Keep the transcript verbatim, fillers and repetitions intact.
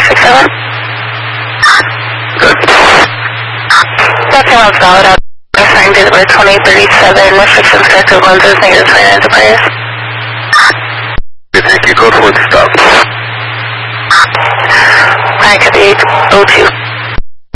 six seven. Good. Nothing else valid out. Assigned to the twenty thirty-seven. Restrictions connected lenses. Negative sign enterprise. Okay, thank you. Code four to stop. I got the eight oh two.